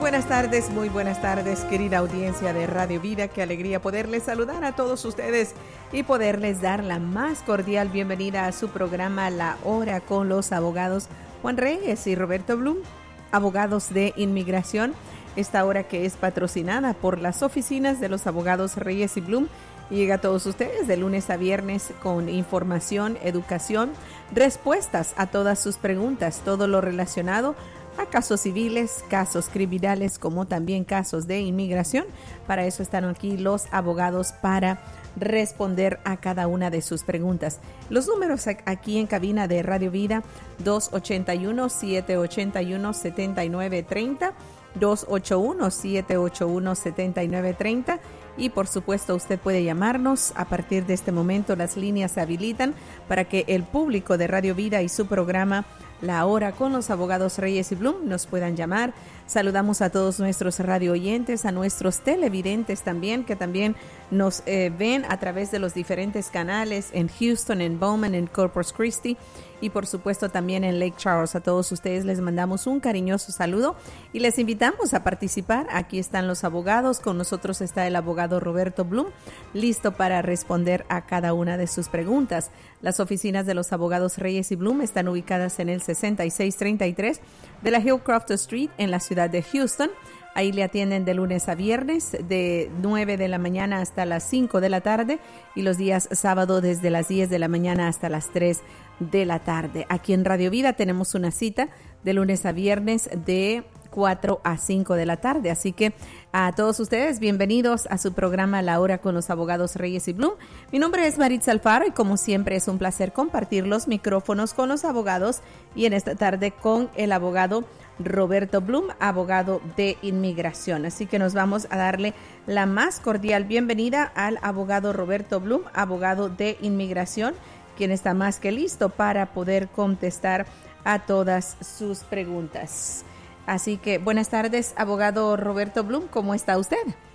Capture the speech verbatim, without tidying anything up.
buenas tardes, muy buenas tardes, querida audiencia de Radio Vida. Qué alegría poderles saludar a todos ustedes y poderles dar la más cordial bienvenida a su programa La Hora con los abogados Juan Reyes y Roberto Blum, abogados de inmigración. Esta hora que es patrocinada por las oficinas de los abogados Reyes y Blum y llega a todos ustedes de lunes a viernes con información, educación, respuestas a todas sus preguntas, todo lo relacionado a casos civiles, casos criminales, como también casos de inmigración. Para eso están aquí los abogados para responder a cada una de sus preguntas. Los números aquí en cabina de Radio Vida, dos ocho uno, siete ocho uno, siete nueve tres cero, dos ocho uno, siete ocho uno, siete nueve tres cero. Y por supuesto usted puede llamarnos. A partir de este momento las líneas se habilitan para que el público de Radio Vida y su programa La Hora con los abogados Reyes y Blum nos puedan llamar. Saludamos a todos nuestros radio oyentes, a nuestros televidentes también, que también nos eh, ven a través de los diferentes canales en Houston, en Bowman, en Corpus Christi y por supuesto también en Lake Charles. A todos ustedes les mandamos un cariñoso saludo y les invitamos a participar. Aquí están los abogados, con nosotros está el abogado Roberto Blum, listo para responder a cada una de sus preguntas. Las oficinas de los abogados Reyes y Blum están ubicadas en el sesenta y seis treinta y tres de la Hillcroft Street en la ciudad de Houston. Ahí le atienden de lunes a viernes de nueve de la mañana hasta las cinco de la tarde y los días sábado desde las diez de la mañana hasta las tres de la tarde. Aquí en Radio Vida tenemos una cita de lunes a viernes de cuatro a cinco de la tarde. Así que a todos ustedes, bienvenidos a su programa La Hora con los abogados Reyes y Blum. Mi nombre es Maritza Alfaro y como siempre es un placer compartir los micrófonos con los abogados y en esta tarde con el abogado Roberto Blum, abogado de inmigración. Así que nos vamos a darle la más cordial bienvenida al abogado Roberto Blum, abogado de inmigración, quien está más que listo para poder contestar a todas sus preguntas. Así que buenas tardes, abogado Roberto Blum, ¿cómo está usted?